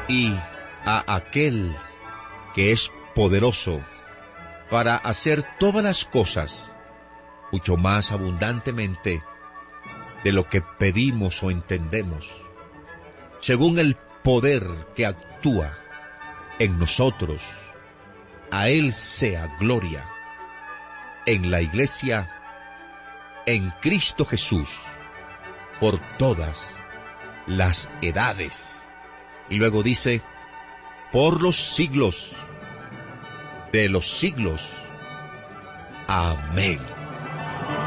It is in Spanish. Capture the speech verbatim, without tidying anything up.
y a aquel que es poderoso para hacer todas las cosas mucho más abundantemente de lo que pedimos o entendemos, según el poder que actúa en nosotros. A Él sea gloria en la Iglesia, en Cristo Jesús, por todas las edades. Y luego dice, por los siglos de los siglos. Amén.